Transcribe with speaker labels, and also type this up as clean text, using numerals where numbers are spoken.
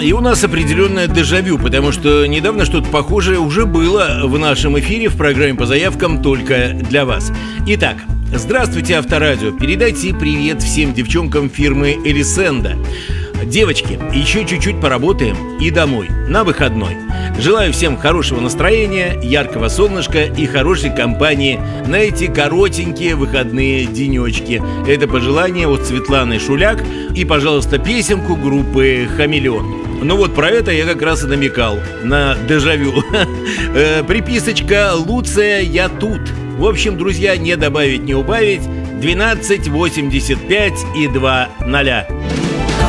Speaker 1: и у нас определенное дежавю, потому что недавно что-то похожее уже было в нашем эфире в программе по заявкам только для вас. Итак, здравствуйте, Авторадио. Передайте привет всем девчонкам фирмы Элисенда. Девочки, еще чуть-чуть поработаем и домой, на выходной. Желаю всем хорошего настроения, яркого солнышка и хорошей компании на эти коротенькие выходные денечки. Это пожелание от Светланы Шуляк. И, пожалуйста, песенку группы «Хамелеон». Ну вот про это я как раз и намекал, на дежавю. Приписочка «Луция, я тут». В общем, друзья, не добавить, не убавить. 12 85 и 2 0.